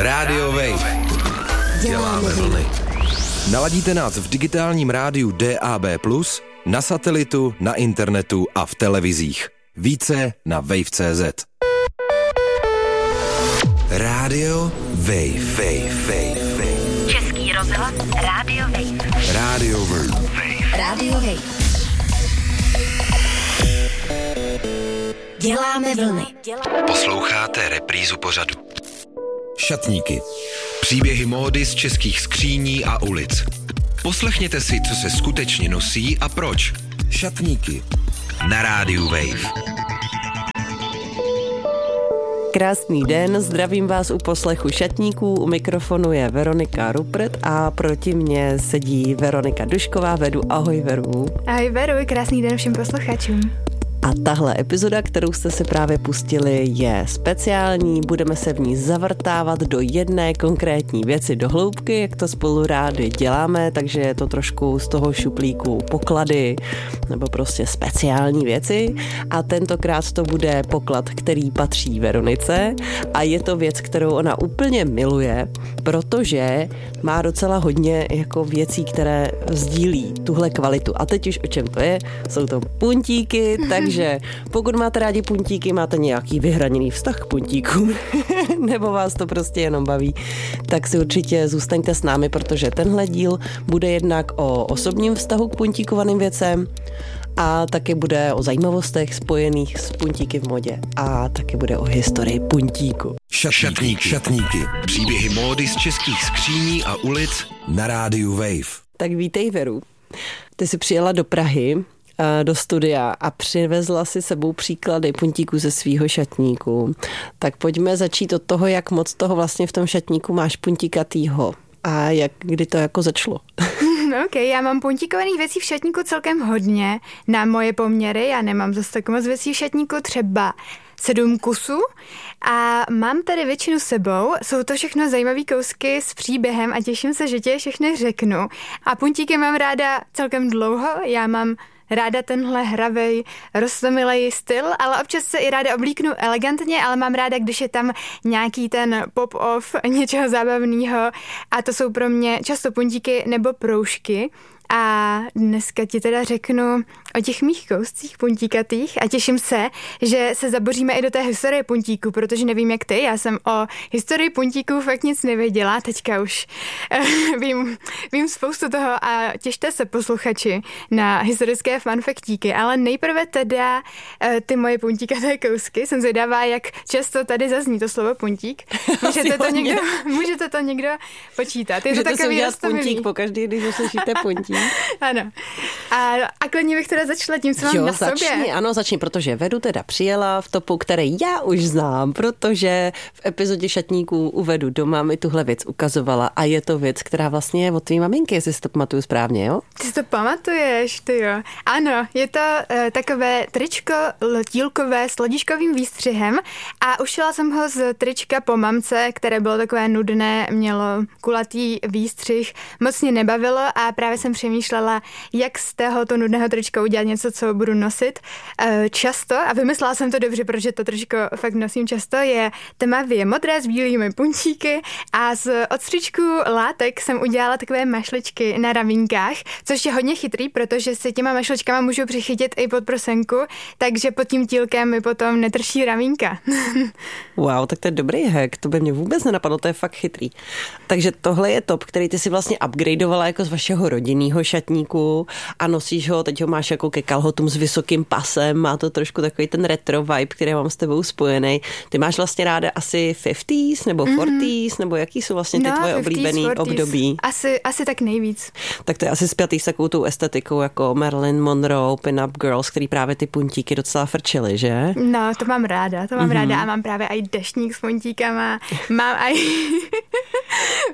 Radio Wave. Děláme vlny. Naladíte nás v digitálním rádiu DAB+, na satelitu, na internetu a v televizích. Více na wave.cz. Radio Wave. Český rozhlas Radio Wave. Radio Wave. Radio Wave. Děláme vlny. Posloucháte reprízu pořadu. Šatníky. Příběhy módy z českých skříní a ulic. Poslechněte si, co se skutečně nosí a proč. Šatníky. Na rádiu Wave. Krásný den, zdravím vás u poslechu Šatníků, u mikrofonu je Veronika Rupert a proti mně sedí Veronika Dušková. Vedu, ahoj Veru. Ahoj Veru, krásný den všem posluchačům. A tahle epizoda, kterou jste si právě pustili, je speciální. Budeme se v ní zavrtávat do jedné konkrétní věci do hloubky, jak to spolu rádi děláme, takže je to trošku z toho šuplíku poklady nebo prostě speciální věci. A tentokrát to bude poklad, který patří Veronice a je to věc, kterou ona úplně miluje, protože má docela hodně jako věcí, které sdílí tuhle kvalitu. A teď už o čem to je? Jsou to puntíky, takže pokud máte rádi puntíky, máte nějaký vyhraněný vztah k puntíkům, nebo vás to prostě jenom baví, tak si určitě zůstaňte s námi, protože tenhle díl bude jednak o osobním vztahu k puntíkovaným věcem a taky bude o zajímavostech spojených s puntíky v modě a taky bude o historii puntíku. Šatníky. Příběhy módy z českých skříní a ulic na rádiu Wave. Tak vítej, Veru. Ty jsi přijela do Prahy, do studia a přivezla si sebou příklady puntíků ze svýho šatníku. Tak pojďme začít od toho, jak moc toho vlastně v tom šatníku máš puntíkatýho a kdy to jako začalo. OK, já mám puntíkovaných věcí v šatníku celkem hodně na moje poměry. Já nemám zase tak moc věcí v šatníku, třeba 7 kusů a mám tady většinu sebou. Jsou to všechno zajímavé kousky s příběhem a těším se, že ti je všechny řeknu. A puntíky mám ráda celkem dlouho, já mám ráda tenhle hravej, roztomilej styl, ale občas se i ráda oblíknu elegantně, ale mám ráda, když je tam nějaký ten pop-off něčeho zábavného a to jsou pro mě často puntíky nebo proužky. A dneska ti teda řeknu o těch mých kouscích puntíkatých a těším se, že se zaboříme i do té historie puntíku, protože nevím jak ty, já jsem o historii puntíků fakt nic nevěděla, teďka už vím spoustu toho a těšte se posluchači na historické funfaktíky, ale nejprve teda ty moje puntíkaté kousky, jsem zvědavá, jak často tady zazní to slovo puntík. Můžete to někdo počítat. Je můžete to takový si udělat puntík pokaždý, když uslyšíte puntík. Ano. A klidně bych teda začala tím, co mám na sobě. Začni, protože Vedu teda přijela v topu, který já už znám, protože v epizodě Šatníků u Vedu doma mi tuhle věc ukazovala a je to věc, která vlastně je od tvý maminky, jestli si to pamatuju správně, jo? Ty si to pamatuješ, ty jo. Ano, je to takové tričko tílkové s lodiškovým výstřihem a ušila jsem ho z trička po mamce, které bylo takové nudné, mělo kulatý výstřih, moc mě nebavilo a právě jsem přemýšlela, jak z tohoto nudného trička udělat něco, co budu nosit často a vymyslela jsem to dobře, protože to tričko fakt nosím často, je tmavě modré s bílými puntíky a z odstřičku látek jsem udělala takové mašličky na ramínkách, což je hodně chytrý, protože si těma mašličkama můžu přichytit i pod prosenku, takže pod tím tílkem mi potom netrší ramínka. Wow, tak to je dobrý hack, to by mě vůbec nenapadlo, to je fakt chytrý. Takže tohle je top, který ty si vlastně upgradeovala jako z vašeho rodinného šatníku a nosíš ho, teď ho máš jako ke kalhotům s vysokým pasem, má to trošku takový ten retro vibe, který mám s tebou spojený. Ty máš vlastně ráda asi 50s nebo 40s, nebo jaký jsou vlastně ty tvoje 50s, oblíbený 40s. období? Asi tak nejvíc. Tak to je asi spjatý s takovou tou estetikou jako Marilyn Monroe, pin-up girls, který právě ty puntíky docela frčily, že? No, to mám ráda a mám právě i deštník s puntíkama, mám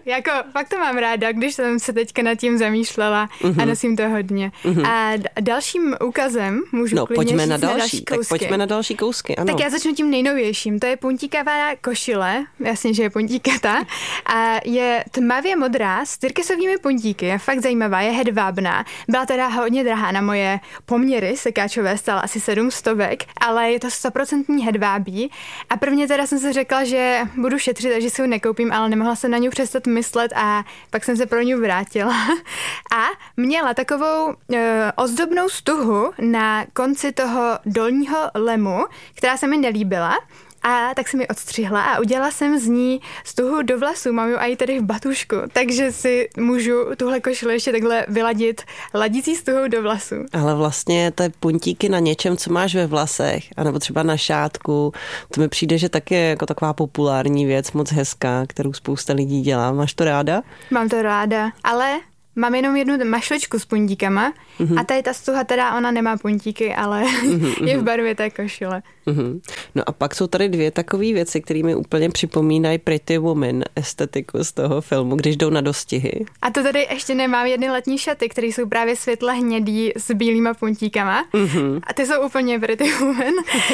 jako fakt to mám ráda, když jsem se teďka nad tím zamýšlela a nosím to hodně. A dalším úkazem můžu klidně pojďme říct na další kousky. Tak pojďme na další kousky, ano. Tak já začnu tím nejnovějším, to je puntíkavá košile, jasně, že je puntíkatá, a je tmavě modrá s tyrkysovými puntíky, je fakt zajímavá, je hedvábná, byla teda hodně drahá na moje poměry, sekáčové stála asi 700, ale je to 100% hedvábí a prvně teda jsem si řekla, že budu šetřit, takže si ho nekoupím, ale nemohla jsem na ní přestat myslet a pak jsem se pro ní vrátila. A měla takovou ozdobnou stuhu na konci toho dolního lemu, která se mi nelíbila. A tak jsem ji odstřihla a udělala jsem z ní stuhu do vlasů. Mám ji i tady v batušku, takže si můžu tuhle košili ještě takhle vyladit ladící stuhou do vlasů. Ale vlastně ty puntíky na něčem, co máš ve vlasech, anebo třeba na šátku, to mi přijde, že taky je jako taková populární věc, moc hezká, kterou spousta lidí dělá. Máš to ráda? Mám to ráda, ale mám jenom jednu mašličku s puntíkama a tady ta stuha teda, ona nemá puntíky, ale je v barvě té košile. No a pak jsou tady dvě takové věci, které mi úplně připomínají Pretty Woman estetiku z toho filmu, když jdou na dostihy. A to tady ještě nemám jedny letní šaty, které jsou právě světle hnědý s bílýma puntíkama. A ty jsou úplně Pretty Woman.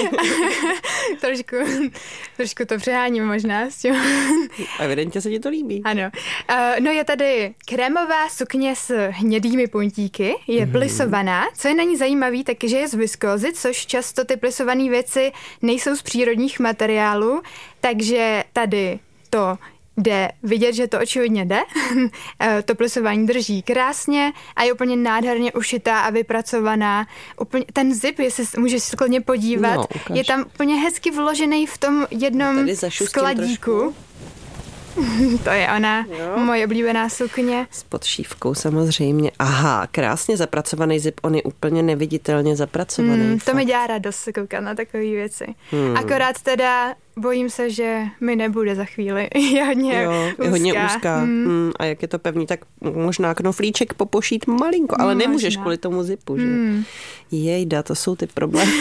trošku to přeháním možná s tím. Evidentně se ti to líbí. Ano. No je tady krémová sukně s hnědými puntíky, je plisovaná. Co je na ní zajímavý, takže je z viskózy, což často ty plisované věci nejsou z přírodních materiálů, takže tady to jde vidět, že to očividně jde. To plisování drží krásně a je úplně nádherně ušitá a vypracovaná. Úplně, ten zip, jestli můžeš se klidně podívat, je tam úplně hezky vložený v tom jednom skladíku. To je ona, moje oblíbená sukně. S podšívkou samozřejmě. Aha, krásně zapracovaný zip, on je úplně neviditelně zapracovaný. To mi dělá radost se koukat na takové věci. Akorát teda bojím se, že mi nebude za chvíli. Je hodně úzká. A jak je to pevný, tak možná knoflíček popošít malinko, ale nemůžeš kvůli tomu zipu, že? Jejda, to jsou ty problémy.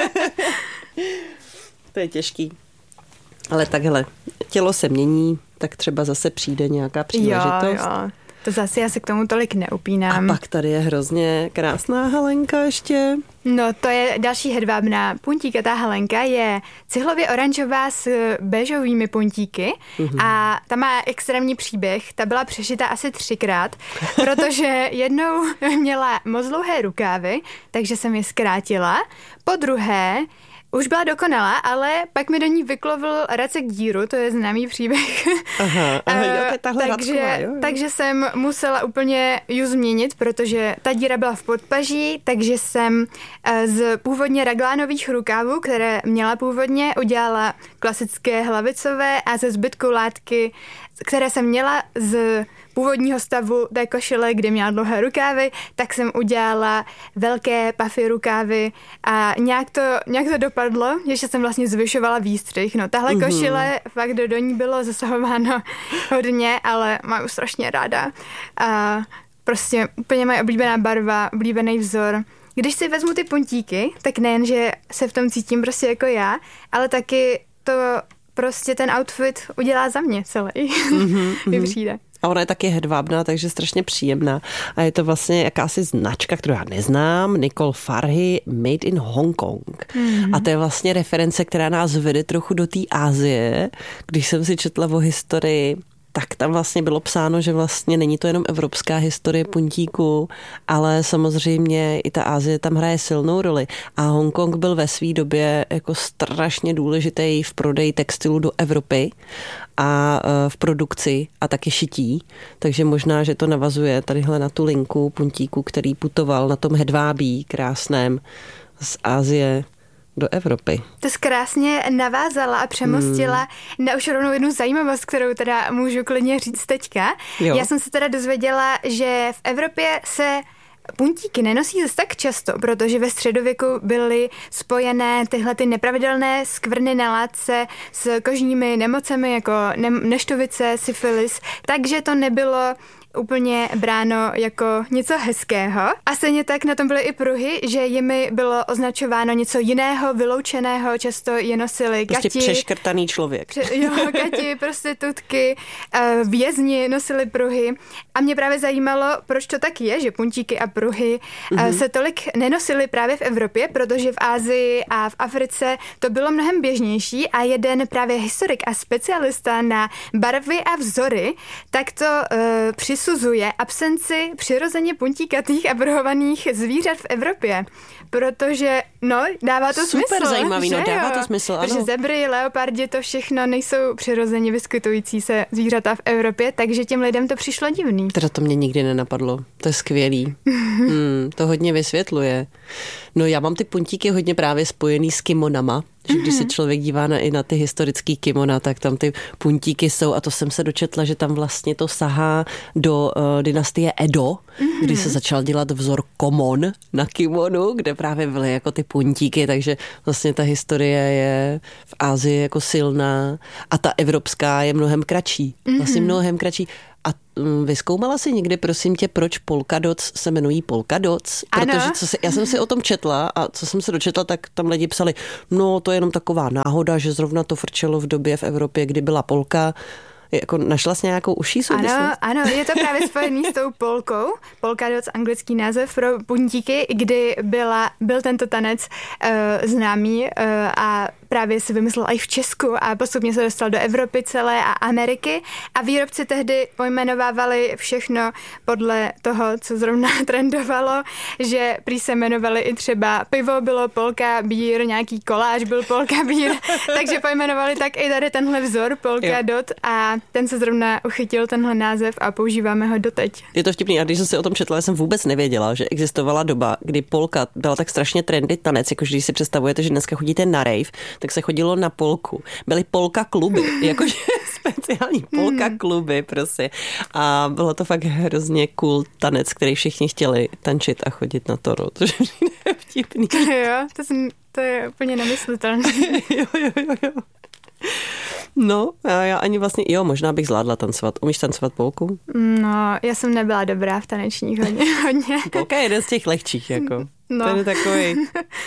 To je těžký. Ale takhle, tělo se mění, tak třeba zase přijde nějaká příležitost. Jo. To zase já se k tomu tolik neupínám. A pak tady je hrozně krásná halenka ještě. No to je další hedvábná puntíkatá halenka, je cihlově oranžová s béžovými puntíky a ta má extrémní příběh, ta byla přešita asi 3krát, protože jednou měla moc dlouhé rukávy, takže jsem je zkrátila, po druhé už byla dokonalá, ale pak mi do ní vyklovil Racek díru, to je známý příběh. Aha, takže jsem musela úplně ju změnit, protože ta díra byla v podpaží, takže jsem z původně raglánových rukávů, které měla původně, udělala klasické hlavicové a ze zbytku látky, které jsem měla z původního stavu té košile, kde měla dlouhé rukávy, tak jsem udělala velké puffy rukávy a nějak to dopadlo, že jsem vlastně zvyšovala výstřih. No tahle košile, fakt do ní bylo zasahováno hodně, ale mám ji strašně ráda. A prostě úplně moje oblíbená barva, oblíbený vzor. Když si vezmu ty puntíky, tak nejen, že se v tom cítím prostě jako já, ale taky to prostě ten outfit udělá za mě celý. Mi přijde. A ona je taky hedvábná, takže strašně příjemná. A je to vlastně jakási značka, kterou já neznám, Nicole Farhi, Made in Hong Kong. A to je vlastně reference, která nás vede trochu do té Asie. Když jsem si četla o historii, tak tam vlastně bylo psáno, že vlastně není to jenom evropská historie puntíku, ale samozřejmě i ta Asie tam hraje silnou roli. A Hongkong byl ve své době jako strašně důležitý v prodeji textilu do Evropy a v produkci a taky šití. Takže možná, že to navazuje tadyhle na tu linku puntíku, který putoval na tom hedvábí krásném z Asie do Evropy. To jsi krásně navázala a přemostila na už rovnou jednu zajímavost, kterou teda můžu klidně říct teďka. Jo. Já jsem se teda dozvěděla, že v Evropě se puntíky nenosí zase tak často, protože ve středověku byly spojené tyhle ty nepravidelné skvrny na látce s kožními nemocemi jako neštovice, syfilis, takže to nebylo úplně bráno jako něco hezkého. A stejně tak na tom byly i pruhy, že jimi bylo označováno něco jiného, vyloučeného, často je nosili prostě gati. Přeškrtaný člověk. Gati, prostitutky, vězni nosili pruhy. A mě právě zajímalo, proč to tak je, že puntíky a pruhy se tolik nenosily právě v Evropě, protože v Asii a v Africe to bylo mnohem běžnější a jeden právě historik a specialista na barvy a vzory tak to přisuzuje absenci přirozeně puntíkatých a pruhovaných zvířat v Evropě. Protože, dává to smysl. Super zajímavý, dává to smysl, ano. Protože zebry, leopardi, to všechno nejsou přirozeně vyskytující se zvířata v Evropě, takže těm lidem to přišlo divný. Teda to mě nikdy nenapadlo. To je skvělý. To hodně vysvětluje. No já mám ty puntíky hodně právě spojený s kimonama, že když se člověk dívá i na ty historický kimona, tak tam ty puntíky jsou a to jsem se dočetla, že tam vlastně to sahá do dynastie Edo, kdy se začal dělat vzor komon na kimonu, kde právě byly jako ty puntíky, takže vlastně ta historie je v Asii jako silná a ta evropská je mnohem kratší. Vlastně mnohem kratší. A vyzkoumala jsi někdy, prosím tě, proč polkadots se jmenují polkadots? Protože já jsem si o tom četla a co jsem se dočetla, tak tam lidi psali, to je jenom taková náhoda, že zrovna to frčelo v době v Evropě, kdy byla polka. Jako našla jsi nějakou užší souvislost? Ano, je to právě spojený s tou polkou. Polkadots, anglický název pro puntíky, kdy byl tento tanec známý a právě si vymyslel i v Česku a postupně se dostal do Evropy celé a Ameriky a výrobci tehdy pojmenovávali všechno podle toho, co zrovna trendovalo, že prý se jmenovali i třeba pivo bylo polka bír, nějaký koláč byl polka bír, takže pojmenovali tak i tady tenhle vzor polka dot a ten se zrovna uchytil tenhle název a používáme ho doteď. Je to vtipný a když jsem si o tom četla, jsem vůbec nevěděla, že existovala doba, kdy polka byla tak strašně trendy tanec, jakože když si představujete, že dneska chodíte na rave, tak se chodilo na polku. Byly polka kluby, jakože speciální polka kluby prostě. A bylo to fakt hrozně cool tanec, který všichni chtěli tančit a chodit na to, což je vtipný. Jo, to je úplně nemyslitelné. Jo. No, já ani vlastně, možná bych zvládla tancovat. Umíš tancovat polku? No, já jsem nebyla dobrá v tanečních hodně. Polka je jeden z těch lehčích, jako. No. Ten je takový,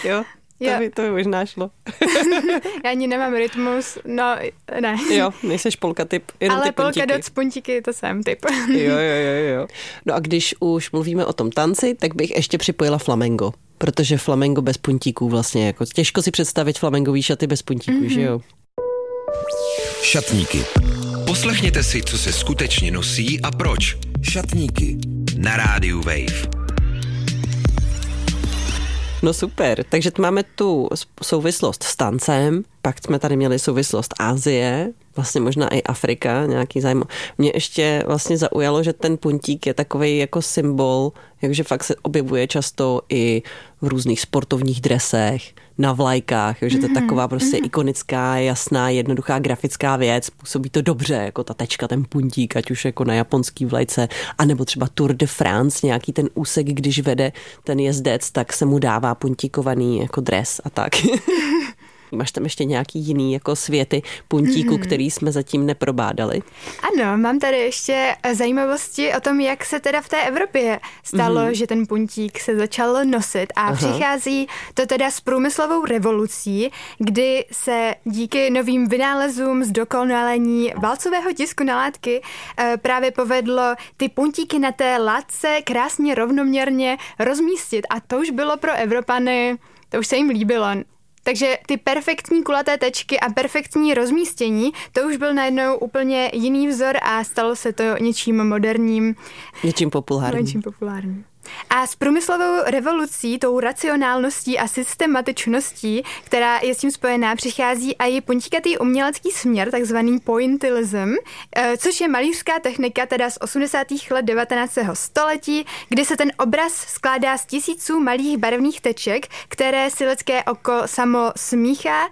to by možná šlo. Já ani nemám rytmus, ne. Jo, nejseš polka typ, jenom ale ty puntíky. Ale polka do puntíky, to jsem typ. Jo. No a když už mluvíme o tom tanci, tak bych ještě připojila flamengo. Protože flamengo bez puntíků vlastně, jako těžko si představit flamengový šaty bez puntíků, že jo? Šatníky. Poslechněte si, co se skutečně nosí a proč. Šatníky. Na rádiu Wave. No super, takže máme tu souvislost s tancem, pak jsme tady měli souvislost Asie, vlastně možná i Afrika, nějaký zájem. Mě ještě vlastně zaujalo, že ten puntík je takovej jako symbol, jakože fakt se objevuje často i v různých sportovních dresech, na vlajkách, že to je taková prostě ikonická, jasná, jednoduchá grafická věc, působí to dobře, jako ta tečka, ten puntík, ať už jako na japonský vlajce, anebo třeba Tour de France, nějaký ten úsek, když vede ten jezdec, tak se mu dává puntíkovaný jako dres a tak. Máš tam ještě nějaký jiný jako světy puntíku, který jsme zatím neprobádali? Ano, mám tady ještě zajímavosti o tom, jak se teda v té Evropě stalo, že ten puntík se začal nosit a přichází to teda s průmyslovou revolucí, kdy se díky novým vynálezům zdokonalení válcového tisku na látky právě povedlo ty puntíky na té látce krásně rovnoměrně rozmístit a to už bylo pro Evropany, to už se jim líbilo. Takže ty perfektní kulaté tečky a perfektní rozmístění, to už byl najednou úplně jiný vzor a stalo se to něčím moderním. Něčím populárním. A s průmyslovou revolucí, tou racionálností a systematičností, která je s tím spojená, přichází i puntíkatý umělecký směr, takzvaný pointillism, což je malířská technika teda z 80. let 19. století, kdy se ten obraz skládá z tisíců malých barevných teček, které si lidské oko samo smíchá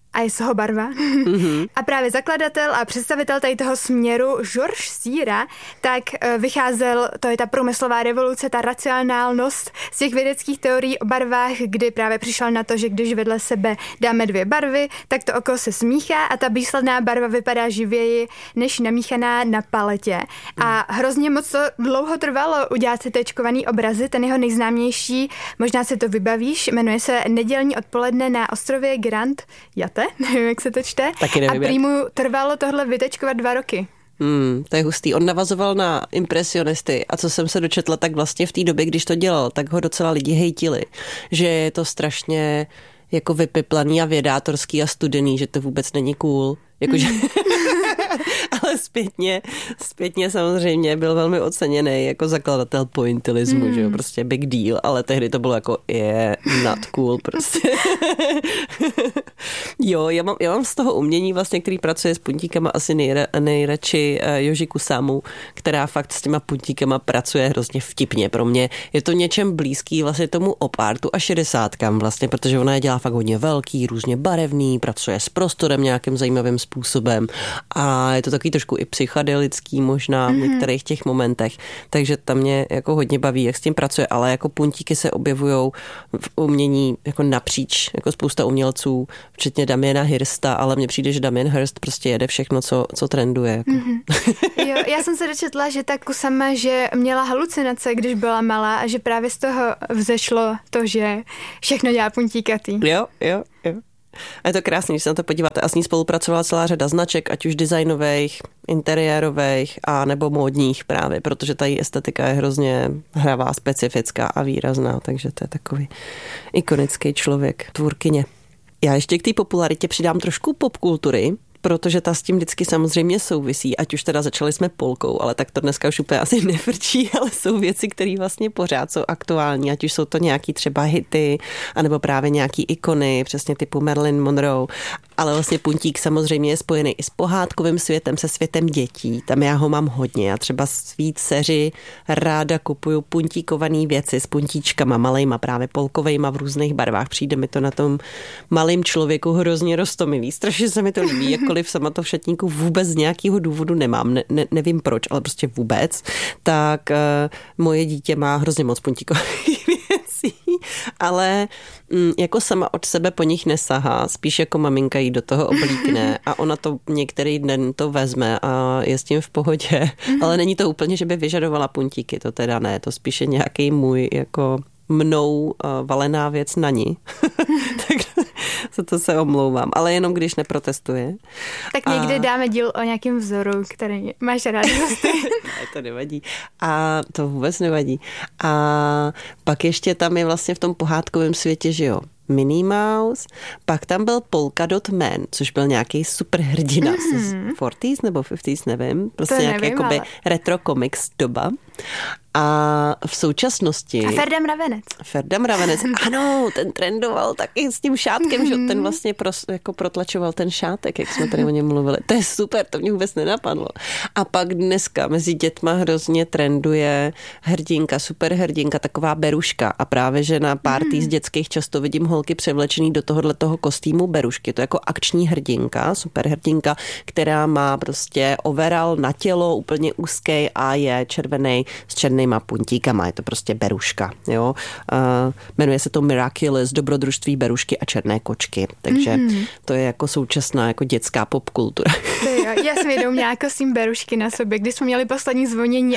a je z toho barva. A právě zakladatel a představitel tady toho směru Georges Seurat, tak vycházel, to je ta průmyslová revoluce, ta racionálnost z těch vědeckých teorií o barvách, kdy právě přišel na to, že když vedle sebe dáme dvě barvy, tak to oko se smíchá a ta výsledná barva vypadá živěji než namíchaná na paletě. A hrozně moc to dlouho trvalo udělat si tečkovaný obrazy, ten jeho nejznámější, možná si to vybavíš, jmenuje se Nedělní odpoledne na ostrově Grand Jatte, nevím, jak se to čte. A prý mu trvalo tohle vytečkovat 2 roky. To je hustý. On navazoval na impresionisty a co jsem se dočetla, tak vlastně v té době, když to dělal, tak ho docela lidi hejtili, že je to strašně jako vypiplaný a vědátorský a studený, že to vůbec není cool. Jakože... Ale zpětně samozřejmě byl velmi oceněný jako zakladatel pointillismu, že jo, prostě big deal, ale tehdy to bylo jako not cool prostě. Jo, já mám z toho umění vlastně, který pracuje s puntíkama asi nejradši Yoji Kusamu, která fakt s těma puntíkama pracuje hrozně vtipně. Pro mě je to něčem blízký vlastně tomu opartu a 60kám vlastně, protože ona je dělá fakt hodně velký, různě barevný, pracuje s prostorem nějakým zajímavým způsobem a je to takový trošku i psychedelický možná v některých těch momentech, takže tam mě jako hodně baví, jak s tím pracuje, ale jako puntíky se objevujou v umění jako napříč, jako spousta umělců, včetně Damiena Hirsta, ale mně přijde, že Damien Hirst prostě jede všechno, co trenduje. Jako. Jo, já jsem se dočetla, že ta Kusama, že měla halucinace, když byla malá a že právě z toho vzešlo to, že všechno dělá puntíkatý. Jo. A je to krásný, když se na to podíváte. A s ní spolupracovala celá řada značek, ať už designových, interiérových a nebo módních právě, protože ta její estetika je hrozně hravá, specifická a výrazná, takže to je takový ikonický člověk, tvůrkyně. Já ještě k té popularitě přidám trošku popkultury, protože ta s tím vždycky samozřejmě souvisí, ať už teda začali jsme polkou, ale tak to dneska už úplně asi nevrčí, ale jsou věci, které vlastně pořád jsou aktuální, ať už jsou to nějaký třeba hity, anebo právě nějaký ikony, přesně typu Marilyn Monroe, ale vlastně puntík samozřejmě je spojený i s pohádkovým světem, se světem dětí, tam já ho mám hodně, já třeba svý dceři ráda kupuju puntíkovaný věci s puntíčkama, malejma, právě polkovejma v různých barvách, přijde mi to na tom malým člověku hrozně roztomilý, strašně se mi to líbí, jakkoliv sama to v šatníku vůbec z nějakého důvodu nemám, nevím proč, ale prostě vůbec, tak moje dítě má hrozně moc puntíkových věcí, ale jako sama od sebe po nich nesahá, spíš jako maminka jí do toho oblíkne a ona to některý den to vezme a je s tím v pohodě, ale není to úplně, že by vyžadovala puntíky, to teda ne, to spíše nějaký můj jako mnou valená věc na ní. Tak za to se omlouvám, ale jenom když neprotestuje. Tak někdy dáme díl o nějakém vzoru, který máš rád. To nevadí. A to vůbec nevadí. A pak ještě tam je vlastně v tom pohádkovém světě, že jo, Minnie Mouse, pak tam byl Polka Dot Man, což byl nějaký super hrdina z 40s nebo 50s, nevím. Prostě to nějaký nevím, jakoby ale... retro comics doba. A v současnosti... A Ferda Mravenec, ano, ten trendoval taky s tím šátkem, že ten vlastně jako protlačoval ten šátek, jak jsme tady o něm mluvili. To je super, to mě vůbec nenapadlo. A pak dneska mezi dětma hrozně trenduje hrdinka, superhrdinka, taková beruška. A právě, že na party z dětských často vidím holky převlečený do tohoto kostýmu berušky. To je jako akční hrdinka, superhrdinka, která má prostě overall na tělo, úplně úzký a je červený s černýma puntíkama, je to prostě beruška, jo. Jmenuje se to Miraculous, dobrodružství berušky a černé kočky, takže to je jako současná jako dětská popkultura. Já jsem jednou měla kostým berušky na sobě, když jsme měli poslední zvonění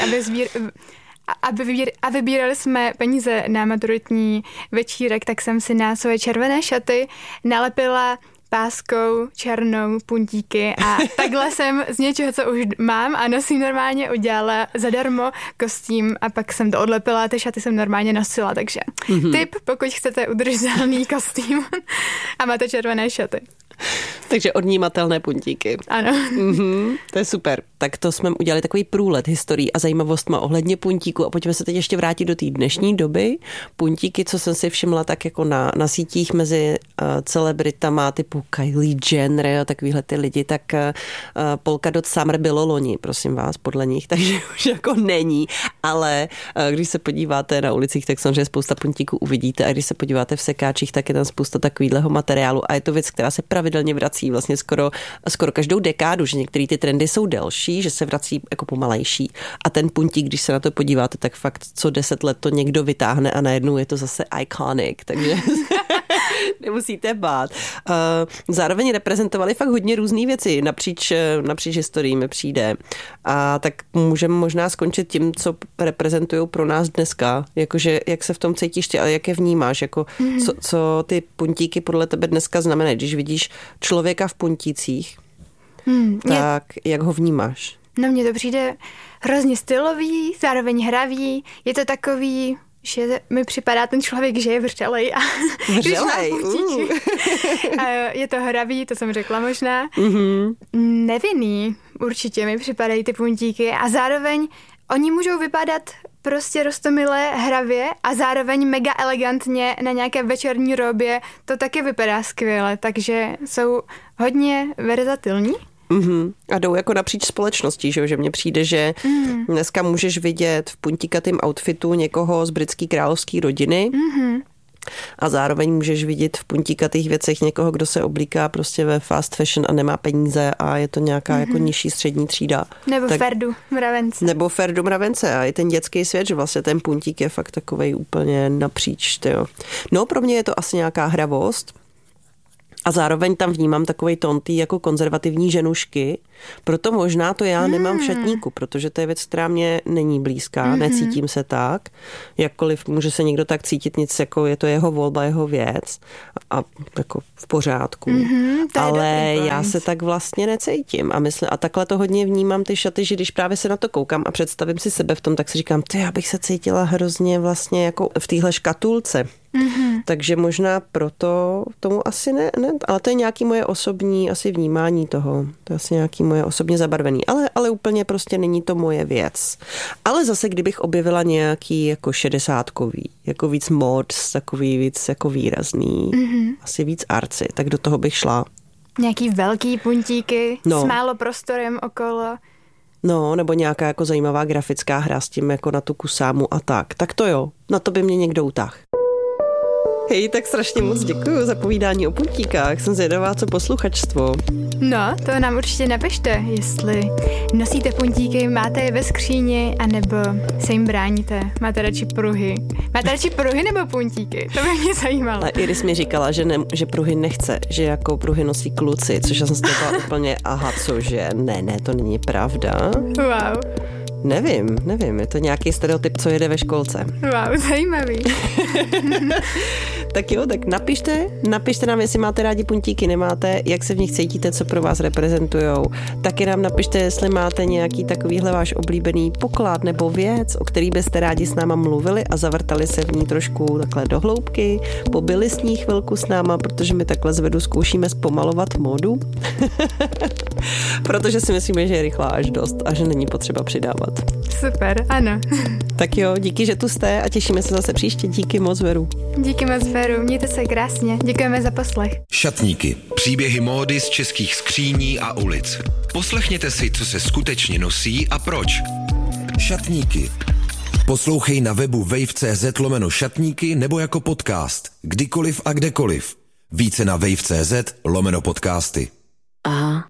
a vybírali jsme peníze na maturitní večírek, tak jsem si na své červené šaty nalepila páskou černou puntíky a takhle jsem z něčeho, co už mám a nosím normálně, udělala zadarmo kostým a pak jsem to odlepila a ty šaty jsem normálně nosila, takže tip, pokud chcete udržitelný kostým a máte červené šaty. Takže odnímatelné puntíky. Ano. To je super. Tak to jsme udělali takový průlet historií a zajímavostma ohledně puntíku a pojďme se teď ještě vrátit do té dnešní doby. Puntíky, co jsem si všimla tak jako na sítích mezi celebritama typu Kylie Jenner a takovýhle ty lidi, tak Polka Dot Summer bylo loni, prosím vás, podle nich, takže už jako není, ale když se podíváte na ulicích, tak samozřejmě spousta puntíků uvidíte a když se podíváte v sekáčích, tak je tam spousta takovýhleho materiálu a je to věc, která se pravidelně pravidelně vrací vlastně skoro každou dekádu, že některé ty trendy jsou delší, že se vrací jako pomalejší. A ten puntík, když se na to podíváte, tak fakt co 10 let to někdo vytáhne a najednou je to zase iconic, takže nemusíte bát. Zároveň reprezentovali fakt hodně různý věci napříč historií mi přijde. A tak můžeme možná skončit tím, co reprezentují pro nás dneska. Jakože, jak se v tom cítíš ty, ale jak je vnímáš? Jako, co ty puntíky podle tebe dneska znamenají? Když vidíš člověka v puntících, tak jak ho vnímáš? No mně to přijde hrozně stylový, zároveň hravý. Je to takový, že mi připadá ten člověk, že je vřelej. Je to hravý, to jsem řekla možná. Nevinný, určitě mi připadají ty puntíky a zároveň oni můžou vypadat prostě roztomilé, hravě a zároveň mega elegantně na nějaké večerní robě. To taky vypadá skvěle, takže jsou hodně verzatilní. A jdou jako napříč společností, že mně přijde, že dneska můžeš vidět v puntíkatým outfitu někoho z britské královské rodiny a zároveň můžeš vidět v puntíkatých věcech někoho, kdo se oblíká prostě ve fast fashion a nemá peníze a je to nějaká jako nižší střední třída. Nebo Ferdu Mravence. Nebo Ferdu Mravence a i ten dětský svět, že vlastně ten puntík je fakt takovej úplně napříč. Tyjo. No pro mě je to asi nějaká hravost. A zároveň tam vnímám takovej tón tý jako konzervativní ženušky, proto možná to já nemám v šatníku, protože to je věc, která mě není blízká, necítím se tak, jakkoliv může se někdo tak cítit, nic jako je to jeho volba, jeho věc a jako v pořádku. Ale já se tak vlastně necítím a takhle to hodně vnímám ty šaty, že když právě se na to koukám a představím si sebe v tom, tak si říkám, já bych se cítila hrozně vlastně jako v téhle škatulce. Takže možná proto tomu asi ne, ale to je nějaký moje osobní asi vnímání toho. To je asi nějaký moje osobně zabarvený, ale úplně prostě není to moje věc. Ale zase, kdybych objevila nějaký jako 60kový, jako víc mods, takový víc jako výrazný, asi víc arci, tak do toho bych šla. Nějaký velký puntíky s málo prostorem okolo. No, nebo nějaká jako zajímavá grafická hra s tím jako na tu kusámu a tak. Tak to jo, na to by mě někdo utáhl. Hej, tak strašně moc děkuju za povídání o puntíkách. Jsem zvědavá, co posluchačstvo. No, to nám určitě napište, jestli nosíte puntíky, máte je ve skříni, anebo se jim bráníte. Máte radši pruhy. Máte radši pruhy nebo puntíky? To by mě zajímalo. Ale Iris mi říkala, že pruhy nechce, že jako pruhy nosí kluci, což já jsem si byla úplně, cože, ne, to není pravda. Wow. Nevím, je to nějaký stereotyp, co jede ve školce. Wow, zajímavý. Tak jo, tak napište nám, jestli máte rádi puntíky, nemáte, jak se v nich cítíte, co pro vás reprezentujou. Taky nám napište, jestli máte nějaký takovýhle váš oblíbený poklad nebo věc, o který byste rádi s náma mluvili a zavrtali se v ní trošku takhle do hloubky, pobyli s ní chvilku s náma, protože my takhle zvedu zkoušíme zpomalovat módu. Protože si myslíme, že je rychlá až dost a že není potřeba přidávat. Super, ano. Tak jo, díky, že tu jste a těšíme se zase příště. Díky moc, Veru. Díky moc, Veru. Mějte se krásně. Děkujeme za poslech. Šatníky. Příběhy módy z českých skříní a ulic. Poslechněte si, co se skutečně nosí a proč. Šatníky. Poslouchej na webu wave.cz/šatníky nebo jako podcast. Kdykoliv a kdekoliv. Více na wave.cz/podcasty. Aha.